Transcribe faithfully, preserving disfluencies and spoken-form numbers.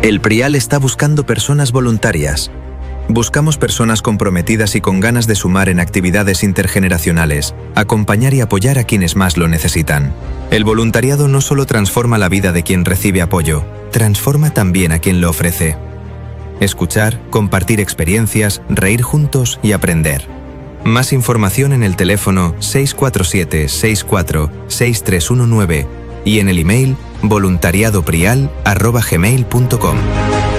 El Prial está buscando personas voluntarias. Buscamos personas comprometidas y con ganas de sumar en actividades intergeneracionales, acompañar y apoyar a quienes más lo necesitan. El voluntariado no solo transforma la vida de quien recibe apoyo, transforma también a quien lo ofrece. Escuchar, compartir experiencias, reír juntos y aprender. Más información en el teléfono seis cuatro siete, seis cuatro, seis tres uno nueve y en el email voluntariadoprial arroba gmail punto com.